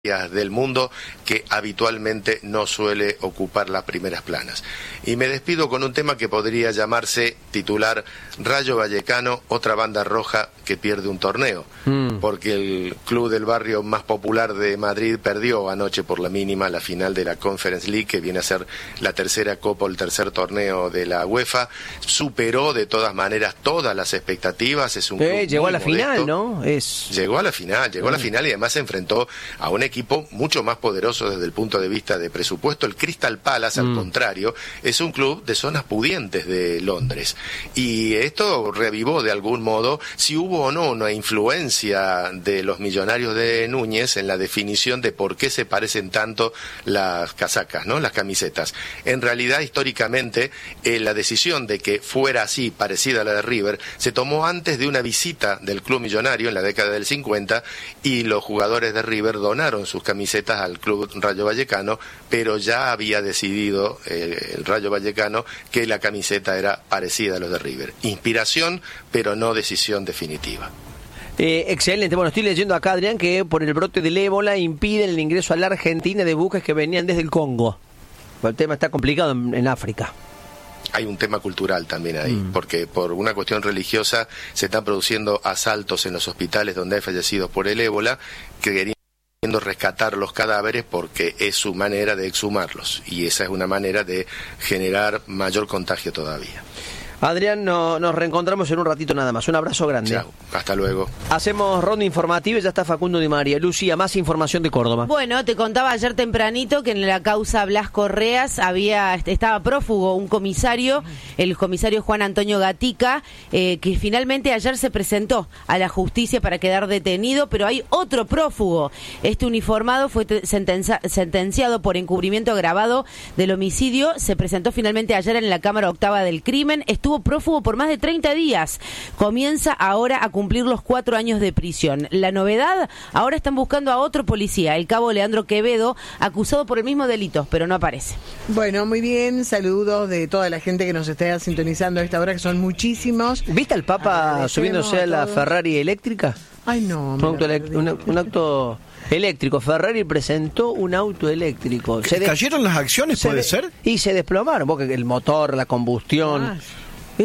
del mundo que habitualmente no suele ocupar las primeras planas. Y me despido con un tema que podría llamarse titular Rayo Vallecano, otra banda roja que pierde un torneo, porque el club del barrio más popular de Madrid perdió anoche por la mínima la final de la Conference League, que viene a ser la tercera copa o el tercer torneo de la UEFA. Superó de todas maneras todas las expectativas. Es un club llegó a la modesto. final, ¿no? Llegó a la final y además se enfrentó a un equipo mucho más poderoso desde el punto de vista de presupuesto. El Crystal Palace, al contrario, es un club de zonas pudientes de Londres. Y esto revivó de algún modo si hubo o no una influencia de los millonarios de Núñez en la definición de por qué se parecen tanto las casacas, ¿no? Las camisetas. En realidad, históricamente, la decisión de que fuera así, parecida a la de River, se tomó antes de una visita del club millonario en la década del 50, y los jugadores de River donaron sus camisetas al club Rayo Vallecano, pero ya había decidido el Rayo Vallecano que la camiseta era parecida a los de River. Inspiración, pero no decisión definitiva. Excelente. Bueno, estoy leyendo acá, Adrián, que por el brote del ébola impiden el ingreso a la Argentina de buques que venían desde el Congo. El tema está complicado en África. Hay un tema cultural también ahí, porque por una cuestión religiosa se están produciendo asaltos en los hospitales donde hay fallecidos por el ébola, queriendo rescatar los cadáveres porque es su manera de exhumarlos, y esa es una manera de generar mayor contagio todavía. Adrián, nos reencontramos en un ratito nada más. Un abrazo grande. Chao, hasta luego. Hacemos ronda informativa y ya está Facundo Di María. Lucía, más información de Córdoba. Bueno, te contaba ayer tempranito que en la causa Blas Correas estaba prófugo un comisario, el comisario Juan Antonio Gatica, que finalmente ayer se presentó a la justicia para quedar detenido, pero hay otro prófugo. Este uniformado fue sentenciado por encubrimiento agravado del homicidio. Se presentó finalmente ayer en la Cámara Octava del Crimen. Estuvo prófugo por más de 30 días. Comienza ahora a cumplir los 4 años de prisión. La novedad, ahora están buscando a otro policía, el cabo Leandro Quevedo, acusado por el mismo delito, pero no aparece. Bueno, muy bien, saludos de toda la gente que nos está sintonizando a esta hora, que son muchísimos. ¿Viste al Papa subiéndose a la Ferrari eléctrica? Ay, no. Un auto eléctrico. Ferrari presentó un auto eléctrico. ¿Cayeron las acciones, puede ser? Y se desplomaron, porque el motor, la combustión... Es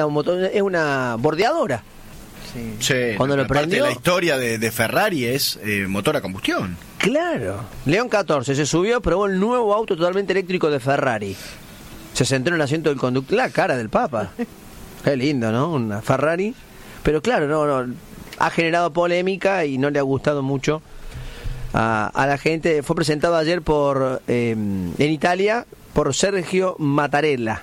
una bordeadora. Sí. Cuando lo prendió, la historia de Ferrari es motor a combustión. Claro. León 14 se subió, probó el nuevo auto totalmente eléctrico de Ferrari. Se sentó en el asiento del conductor. La cara del Papa. Qué lindo, ¿no? Una Ferrari. Pero claro, no ha generado polémica y no le ha gustado mucho a la gente. Fue presentado ayer en Italia por Sergio Mattarella.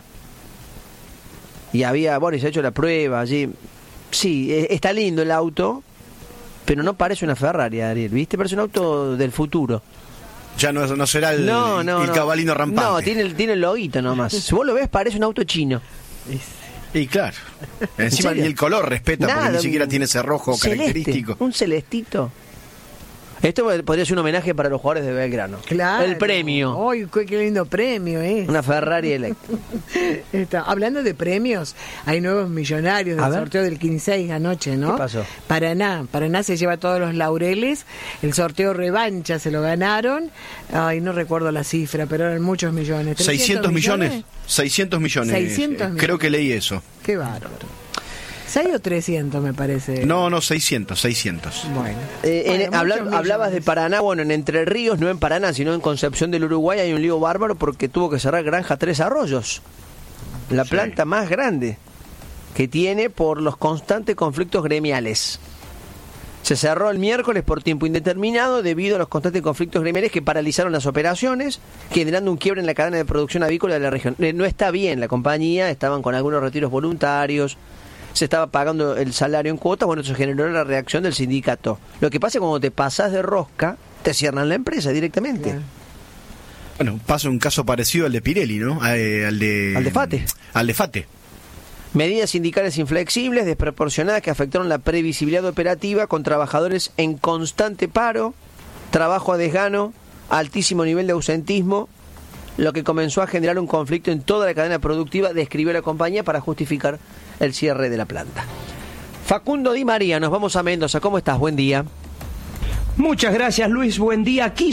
Y se ha hecho la prueba allí. Sí, está lindo el auto, pero no parece una Ferrari, Ariel, ¿viste? Parece un auto del futuro. Ya no será el cabalino rampante. No, tiene el loguito nomás. Si vos lo ves, parece un auto chino. Y claro, encima ni el color respeta, porque ni siquiera tiene ese rojo característico. Un celestito. Esto podría ser un homenaje para los jugadores de Belgrano. Claro. El premio. ¡Ay, qué lindo premio! Una Ferrari eléctrica. Hablando de premios, hay nuevos millonarios del sorteo del 15 anoche, ¿no? ¿Qué pasó? Paraná se lleva todos los laureles. El sorteo revancha se lo ganaron. Ay, no recuerdo la cifra, pero eran muchos millones. 600 millones. 600 millones. 600 millones. Creo que leí eso. Qué bárbaro. 6 o 300 me parece. No, 600. Bueno. Hablabas de Paraná, bueno, en Entre Ríos, no en Paraná, sino en Concepción del Uruguay hay un lío bárbaro porque tuvo que cerrar Granja Tres Arroyos, la planta más grande que tiene por los constantes conflictos gremiales. Se cerró el miércoles por tiempo indeterminado debido a los constantes conflictos gremiales que paralizaron las operaciones, generando un quiebre en la cadena de producción avícola de la región. No está bien la compañía, estaban con algunos retiros voluntarios, se estaba pagando el salario en cuotas, bueno, eso generó la reacción del sindicato. Lo que pasa es que cuando te pasas de rosca, te cierran la empresa directamente. Claro. Bueno, pasa un caso parecido al de Pirelli, ¿no? Al de Fate. Al de Fate. Medidas sindicales inflexibles, desproporcionadas, que afectaron la previsibilidad operativa con trabajadores en constante paro, trabajo a desgano, altísimo nivel de ausentismo, lo que comenzó a generar un conflicto en toda la cadena productiva, describió la compañía para justificar el cierre de la planta. Facundo Di María, nos vamos a Mendoza. ¿Cómo estás? Buen día. Muchas gracias, Luis. Buen día. Aquí